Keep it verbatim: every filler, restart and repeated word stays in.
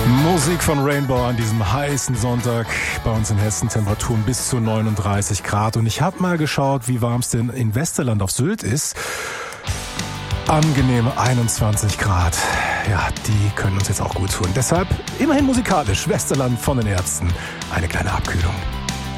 Musik von Rainbow an diesem heißen Sonntag. Bei uns in Hessen Temperaturen bis zu neununddreißig Grad. Und ich habe mal geschaut, wie warm es denn in Westerland auf Sylt ist. Angenehme einundzwanzig Grad. Ja, die können uns jetzt auch gut tun. Deshalb immerhin musikalisch Westerland von den Ärzten. Eine kleine Abkühlung.